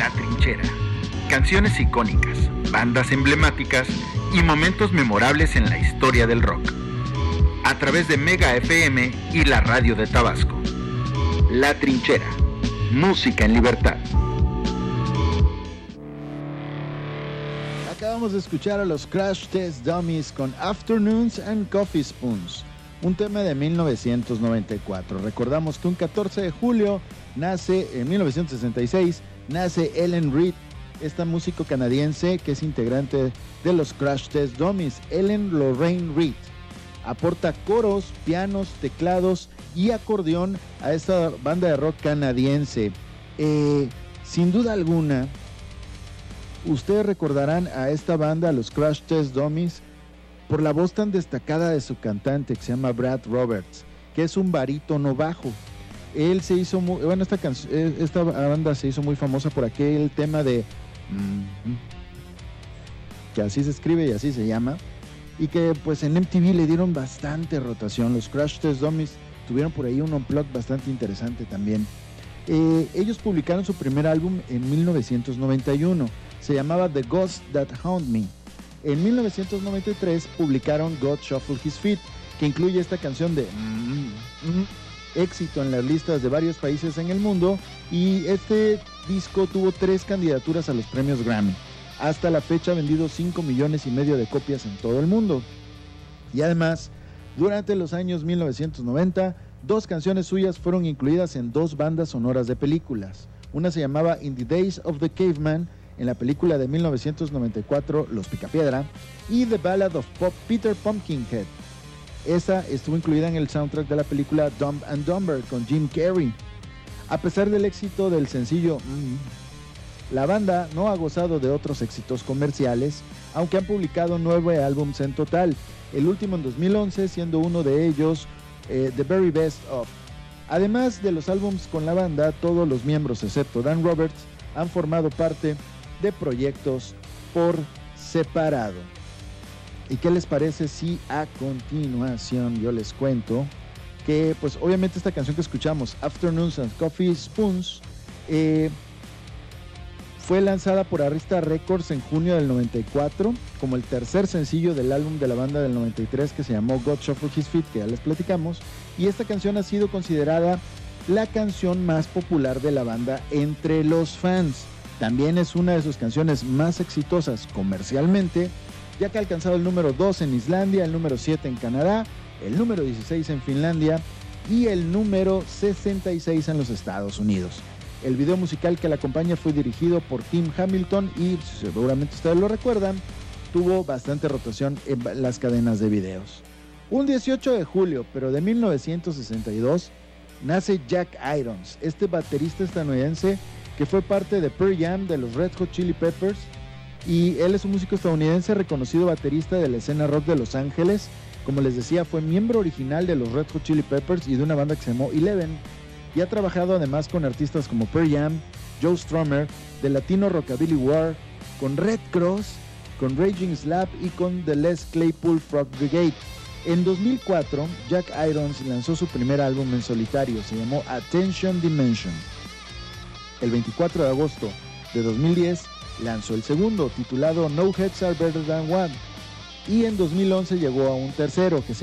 La Trinchera. Canciones icónicas, bandas emblemáticas y momentos memorables en la historia del rock. A través de Mega FM y la radio de Tabasco. La Trinchera. Música en libertad. Acabamos de escuchar a los Crash Test Dummies con Afternoons and Coffee Spoons, un tema de 1994. Recordamos que un 14 de julio nace, en 1966, nace Ellen Reed, esta músico canadiense que es integrante de los Crash Test Dummies. Ellen Lorraine Reed aporta coros, pianos, teclados y acordeón a esta banda de rock canadiense. Sin duda alguna, ustedes recordarán a esta banda, a los Crash Test Dummies, por la voz tan destacada de su cantante, que se llama Brad Roberts, que es un barítono bajo. Él se hizo muy, bueno, esta banda se hizo muy famosa por aquel tema de que así se escribe y así se llama, y que pues en MTV le dieron bastante rotación. Los Crash Test Dummies tuvieron por ahí un unplug bastante interesante también. Ellos publicaron su primer álbum en 1991, se llamaba The Ghost That Haunt Me. En 1993 publicaron God Shuffle His Feet, que incluye esta canción de éxito en las listas de varios países en el mundo, y este disco tuvo 3 candidaturas a los premios Grammy. Hasta la fecha ha vendido 5 millones y medio de copias en todo el mundo. Y además, durante los años 1990, 2 canciones suyas fueron incluidas en 2 bandas sonoras de películas. Una se llamaba In the Days of the Caveman, en la película de 1994 Los Picapiedra, y The Ballad of Peter Pumpkinhead. Esa estuvo incluida en el soundtrack de la película Dumb and Dumber con Jim Carrey. A pesar del éxito del sencillo, la banda no ha gozado de otros éxitos comerciales, aunque han publicado 9 álbumes en total, el último en 2011 siendo uno de ellos The Very Best Of. Además de los álbumes con la banda, todos los miembros excepto Dan Roberts han formado parte de proyectos por separado. ¿Y qué les parece si a continuación yo les cuento que pues obviamente esta canción que escuchamos, Afternoons and Coffee Spoons, fue lanzada por Arista Records en junio del 94 como el tercer sencillo del álbum de la banda del 93 que se llamó God Shuffle His Feet, que ya les platicamos, y esta canción ha sido considerada la canción más popular de la banda entre los fans. También es una de sus canciones más exitosas comercialmente, ya que ha alcanzado el número 2 en Islandia, el número 7 en Canadá, el número 16 en Finlandia y el número 66 en los Estados Unidos. El video musical que la acompaña fue dirigido por Tim Hamilton y, seguramente ustedes lo recuerdan, tuvo bastante rotación en las cadenas de videos. Un 18 de julio, pero de 1962, nace Jack Irons, este baterista estadounidense que fue parte de Pearl Jam, de los Red Hot Chili Peppers, y él es un músico estadounidense reconocido baterista de la escena rock de Los Ángeles. Como les decía, fue miembro original de los Red Hot Chili Peppers y de una banda que se llamó Eleven, y ha trabajado además con artistas como Pearl Jam, Joe Strummer, The Latino Rockabilly War, con Red Cross, con Raging Slab y con The Les Claypool Frog Brigade. En 2004, Jack Irons lanzó su primer álbum en solitario, se llamó Attention Dimension. El 24 de agosto de 2010 lanzó el segundo, titulado No Heads Are Better Than One, y en 2011 llegó a un tercero que se